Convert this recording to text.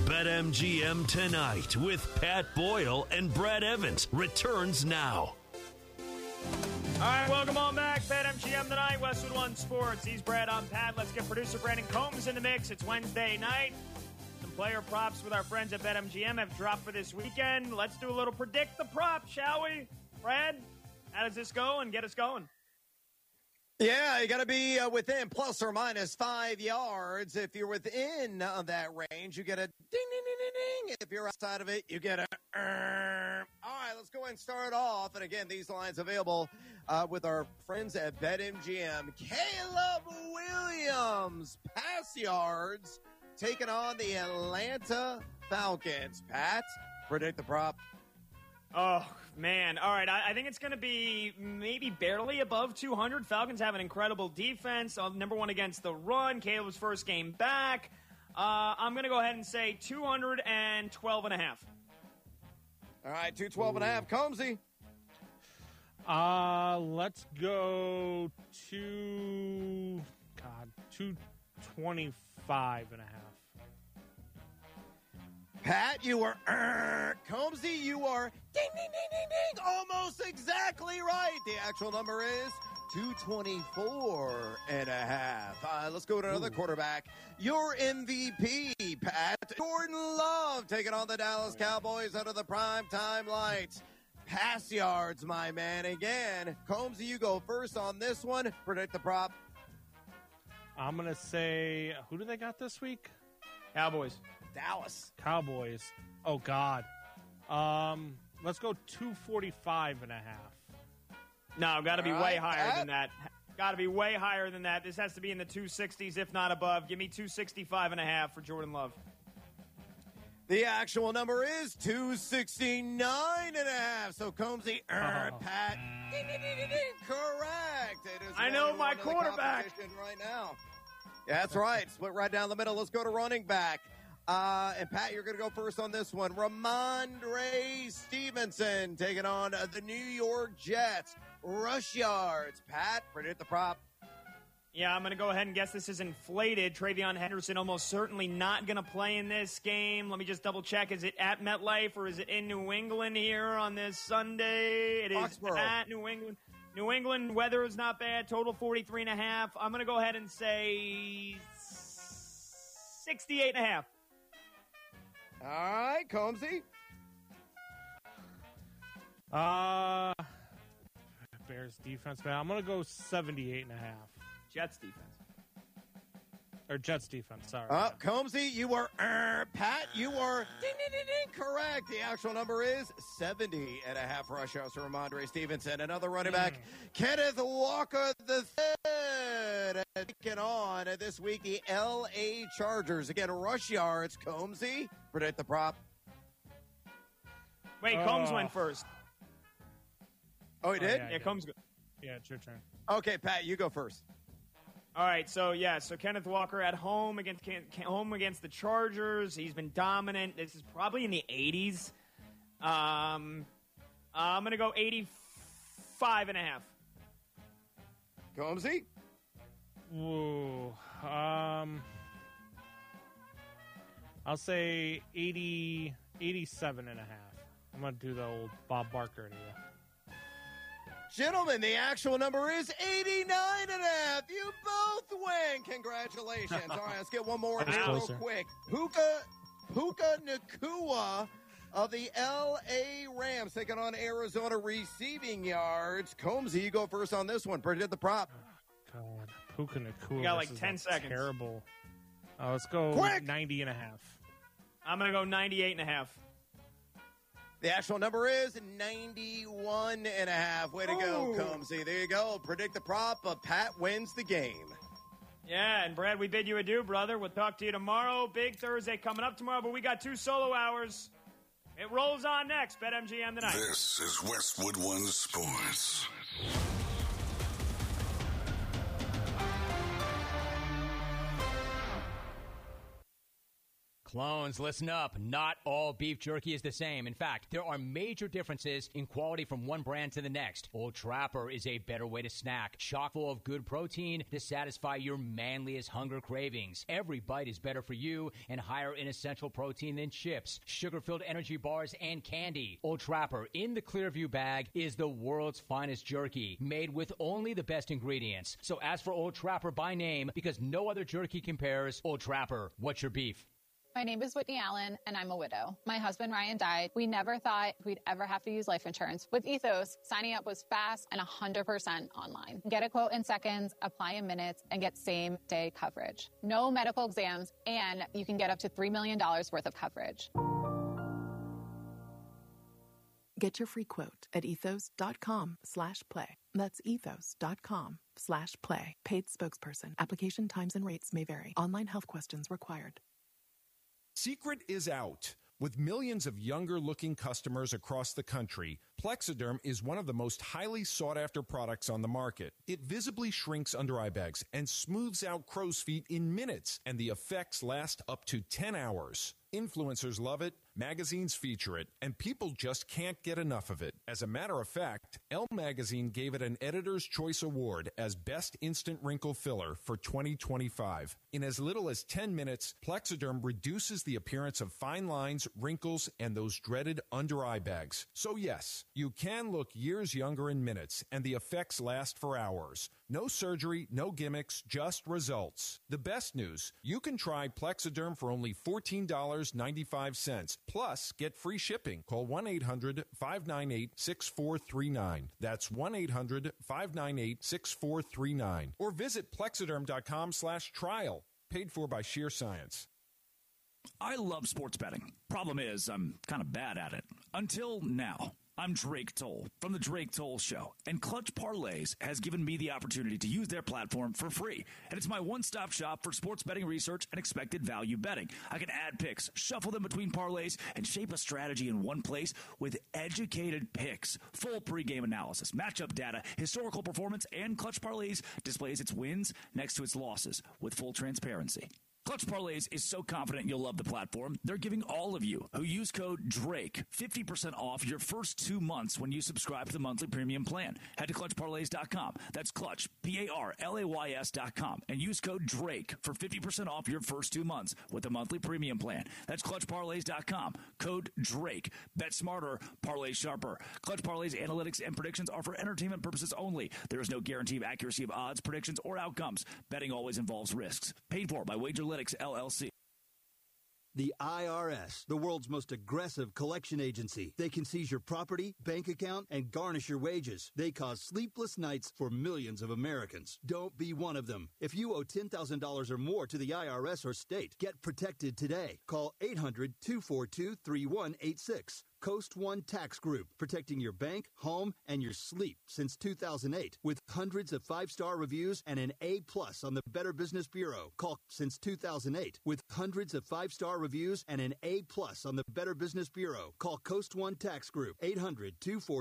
BetMGM Tonight with Pat Boyle and Brad Evans returns now. All right, welcome on back. BetMGM Tonight, Westwood One Sports. He's Brad, I'm Pat. Let's get producer Brandon Combs in the mix. It's Wednesday night. Some player props with our friends at BetMGM have dropped for this weekend. Let's do a little predict the prop, shall we? Brad, how does this go and get us going? Yeah, you got to be within plus or minus 5 yards. If you're within that range, you get a ding, ding, ding, ding, ding. If you're outside of it, you get a All right, let's go ahead and start off. And again, these lines available with our friends at BetMGM. Caleb Williams, pass yards, taking on the Atlanta Falcons. Pat, predict the prop. Oh, man. All right, I think it's going to be maybe barely above 200. Falcons have an incredible defense. Number one against the run. Caleb's first game back. I'm going to go ahead and say 212.5. All right, 212.5. Combsy. Let's go 225.5. Pat, you are Combsy, you are ding, ding, ding, ding, ding, almost exactly right. The actual number is 224.5. Let's go to another quarterback. Your MVP, Pat. Jordan Love taking on the Dallas Cowboys under the primetime lights. Pass yards, my man. Again, Combsy, you go first on this one. Predict the prop. I'm going to say, who do they got this week? Cowboys. Dallas. Cowboys. Oh, God. Let's go 245.5. No, got to be way higher than that. Got to be way higher than that. This has to be in the 260s, if not above. Give me 265.5 for Jordan Love. The actual number is 269.5. So Combsy, Pat, ding, ding, ding, ding, ding, correct. It is I know my quarterback right now. Yeah, that's right. Split right down the middle. Let's go to running back. And Pat, you're going to go first on this one. Ramondre Stevenson taking on the New York Jets. Rush yards. Pat, predict the prop. Yeah, I'm going to go ahead and guess this is inflated. Travion Henderson almost certainly not going to play in this game. Let me just double check. Is it at MetLife or is it in New England here on this Sunday? It is Foxborough. At New England. New England weather is not bad. Total 43.5. I'm going to go ahead and say 68.5. All right, Combsy. Bears defense, man. I'm going to go 78.5. Jets defense. Or Jets defense, sorry. Combsy, you are, Pat, you are, ding, ding, ding, ding, correct. The actual number is 70.5 rush yards for Ramondre Stevenson. Another running back, Kenneth Walker III, taking on this week the L.A. Chargers. Again, rush yards. Combsy, predict the prop. Wait, Combs went first. Oh, he did? Yeah, Combs. Yeah, it's your turn. Okay, Pat, you go first. All right, so Kenneth Walker at home against the Chargers. He's been dominant. This is probably in the 80s. I'm going to go 85.5. Combsy? Whoa. I'll say 87.5. I'm going to do the old Bob Barker to you. Gentlemen, the actual number is 89.5. You both win. Congratulations. All right, let's get one more here real quick. Puka Nacua of the L.A. Rams taking on Arizona receiving yards. Combsy, you go first on this one. Predict the prop. God, Puka Nacua. You got like 10 seconds. Terrible. Let's go 90.5. I'm going to go 98.5. The actual number is 91.5. Way to go, Combsy. There you go. Predict the prop. Pat wins the game. Yeah, and Brad, we bid you adieu, brother. We'll talk to you tomorrow. Big Thursday coming up tomorrow, but we got 2 solo hours. It rolls on next. BetMGM tonight. This is Westwood One Sports. Clones, listen up. Not all beef jerky is the same. In fact, there are major differences in quality from one brand to the next. Old Trapper is a better way to snack, chock full of good protein to satisfy your manliest hunger cravings. Every bite is better for you and higher in essential protein than chips, sugar-filled energy bars, and candy. Old Trapper in the Clearview bag is the world's finest jerky, made with only the best ingredients. So ask for Old Trapper by name because no other jerky compares. Old Trapper, what's your beef? My name is Whitney Allen, and I'm a widow. My husband, Ryan, died. We never thought we'd ever have to use life insurance. With Ethos, signing up was fast and 100% online. Get a quote in seconds, apply in minutes, and get same-day coverage. No medical exams, and you can get up to $3 million worth of coverage. Get your free quote at ethos.com/play. That's ethos.com/play. Paid spokesperson. Application times and rates may vary. Online health questions required. Secret is out. With millions of younger-looking customers across the country, Plexiderm is one of the most highly sought-after products on the market. It visibly shrinks under-eye bags and smooths out crow's feet in minutes, and the effects last up to 10 hours. Influencers love it, magazines feature it, and people just can't get enough of it. As a matter of fact, Elle Magazine gave it an Editor's Choice Award as Best Instant Wrinkle Filler for 2025. In as little as 10 minutes, Plexiderm reduces the appearance of fine lines, wrinkles, and those dreaded under-eye bags. So yes, you can look years younger in minutes, and the effects last for hours. No surgery, no gimmicks, just results. The best news, you can try Plexiderm for only $14.95. Plus, get free shipping. Call 1-800-598-6439. That's 1-800-598-6439. Or visit Plexiderm.com/trial. Paid for by Sheer Science. I love sports betting. Problem is, I'm kind of bad at it. Until now. I'm Drake Toll from The Drake Toll Show, and Clutch Parlays has given me the opportunity to use their platform for free. And it's my one-stop shop for sports betting research and expected value betting. I can add picks, shuffle them between parlays, and shape a strategy in one place with educated picks, full pregame analysis, matchup data, historical performance, and Clutch Parlays displays its wins next to its losses with full transparency. Clutch Parlays is so confident you'll love the platform, they're giving all of you who use code DRAKE 50% off your first 2 months when you subscribe to the monthly premium plan. Head to ClutchParlays.com. That's Clutch, PARLAYS.com, and use code DRAKE for 50% off your first 2 months with the monthly premium plan. That's ClutchParlays.com. Code DRAKE. Bet smarter, parlay sharper. Clutch Parlays analytics and predictions are for entertainment purposes only. There is no guarantee of accuracy of odds, predictions, or outcomes. Betting always involves risks. Paid for by WagerLytics LLC. The IRS, the world's most aggressive collection agency. They can seize your property, bank account, and garnish your wages. They cause sleepless nights for millions of Americans. Don't be one of them. If you owe $10,000 or more to the IRS or state, get protected today. Call 800-242-3186. Coast One Tax Group, protecting your bank, home, and your sleep since 2008. With hundreds of 5-star reviews and an A+ on the Better Business Bureau. Call since 2008. With hundreds of 5-star reviews and an A+ on the Better Business Bureau. Call Coast One Tax Group, 800-242